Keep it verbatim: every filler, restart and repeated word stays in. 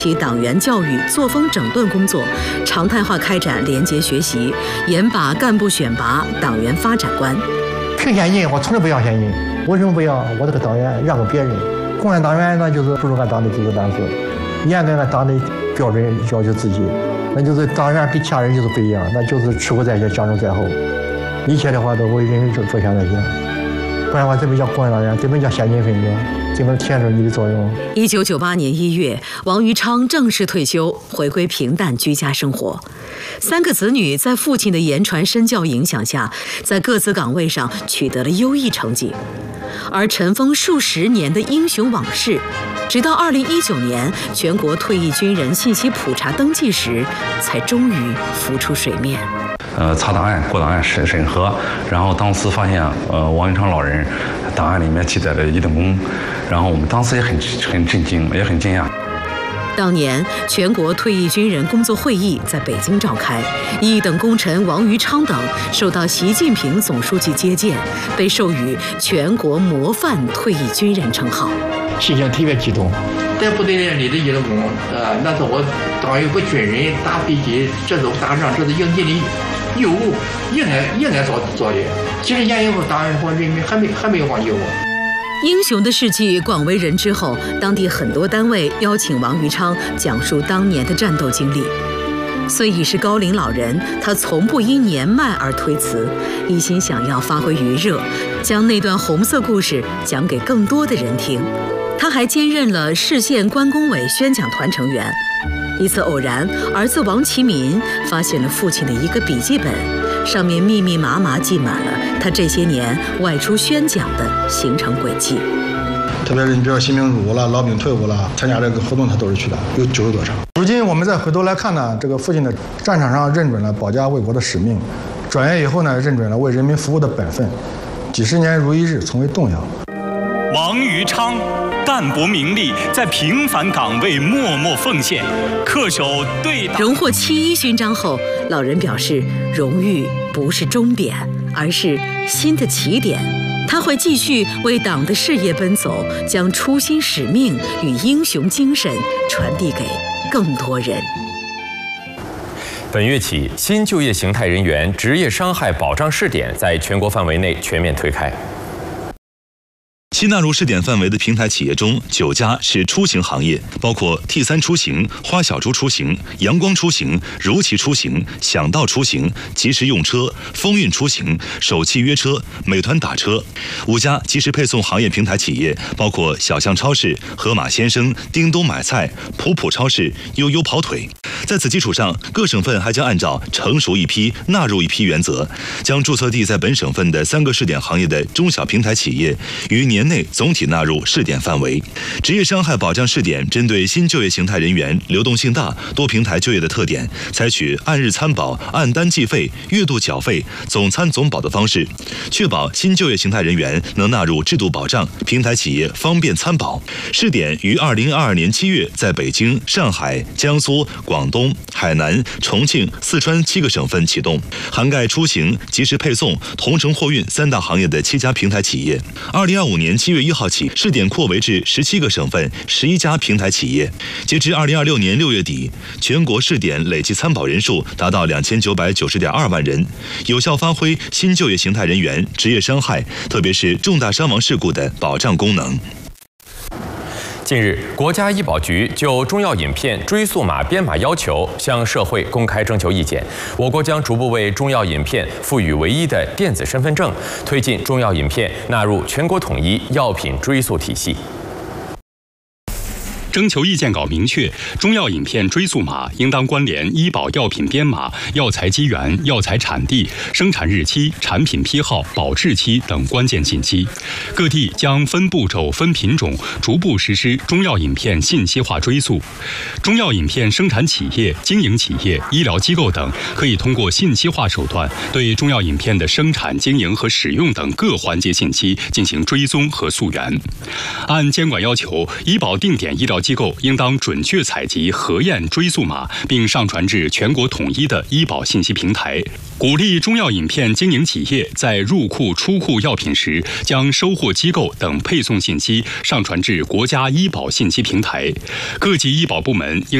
其党员教育、作风整顿工作，常态化开展廉洁学习，严把干部选拔、党员发展关。 评现金，我从来不要现金，为什么不要？我这个党员让给别人。共产党员那就是不如俺党的职责档次，严格按党的标准要求自己，那就是当然跟其他人就是不一样，那就是吃苦在先，享受在后，一切的话都为人民着想在先。不然的话，怎么叫共产党员？怎么叫先进分子？怎么体现出你的作用？ 一九九八年一月，王于昌正式退休，回归平淡居家生活。三个子女在父亲的言传身教影响下，在各自岗位上取得了优异成绩。而尘封数十年的英雄往事，直到二零一九年全国退役军人信息普查登记时，才终于浮出水面。 呃，查档案、过档案审审核，然后当时发现，呃，王于昌老人档案里面记载的一等功，然后我们当时也很很震惊，也很惊讶。 当年全国退役军人工作会议在北京召开，一等功臣王于昌等受到习近平总书记接见，被授予全国模范退役军人称号， 心情特别激动。 在部队里的一等功，呃，那是我当一个军人打飞机，这是打仗，这是应尽的义务，应该应该做做的。几十年以后，当然说人民还没还没有忘记我。 英雄的事迹广为人知后，当地很多单位邀请王于昌讲述当年的战斗经历。虽已是高龄老人，他从不因年迈而推辞，一心想要发挥余热，将那段红色故事讲给更多的人听。他还兼任了市县关工委宣讲团成员。一次偶然，儿子王其民发现了父亲的一个笔记本，上面密密麻麻记满了他这些年外出宣讲的行程轨迹。 特别是你比如新兵入伍了、老兵退伍了，参加这个活动他都是去的，有九十多场。如今我们再回头来看呢，这个父亲的战场上认准了保家卫国的使命，转业以后呢，认准了为人民服务的本分，几十年如一日，从未动摇。 王于昌淡泊名利，在平凡岗位默默奉献，恪守对党。 荣获七一勋章后，老人表示，荣誉不是终点，而是新的起点。他会继续为党的事业奔走，将初心使命与英雄精神传递给更多人。 本月起，新就业形态人员职业伤害保障试点在全国范围内全面推开。 新纳入试点范围的平台企业中，九家是出行行业，包括 T 三 出行、花小猪出行、阳光出行、如期出行、想到出行、即时用车、风韵出行、首汽约车、美团打车。五家即时配送行业平台企业，包括小象超市、盒马鲜生、叮咚买菜、普普超市、悠悠跑腿。在此基础上，各省份还将按照成熟一批、纳入一批原则，将注册地在本省份的三个试点行业的中小平台企业于年内总体纳入试点范围。职业伤害保障试点针对新就业形态人员流动性大、多平台就业的特点，采取按日参保、按单计费、月度缴费、总参总保的方式，确保新就业形态人员能纳入制度保障，平台企业方便参保。试点于二零二二年七月在北京、上海、江苏、广东、海南、重庆、四川七个省份启动，涵盖出行、即时配送、同城货运三大行业的七家平台企业。二零二五年七月一号起，试点扩围至十七个省份、十一家平台企业。截至二零二六年六月底，全国试点累计参保人数达到两千九百九十点二万人，有效发挥新就业形态人员职业伤害，特别是重大伤亡事故的保障功能。 近日，国家医保局就中药饮片追溯码编码要求向社会公开征求意见。我国将逐步为中药饮片赋予唯一的电子身份证，推进中药饮片纳入全国统一药品追溯体系。 征求意见稿明确，中药饮片追溯码应当关联医保药品编码、药材基源、药材产地、生产日期、产品批号、保质期等关键信息。各地将分步骤、分品种，逐步实施中药饮片信息化追溯。中药饮片生产企业、经营企业、医疗机构等，可以通过信息化手段，对中药饮片的生产、经营和使用等各环节信息进行追踪和溯源。按监管要求，医保定点医疗机构应当准确采集、核验追溯码，并上传至全国统一的医保信息平台。鼓励中药饮片经营企业在入库、出库药品时，将收货机构等配送信息上传至国家医保信息平台。各级医保部门应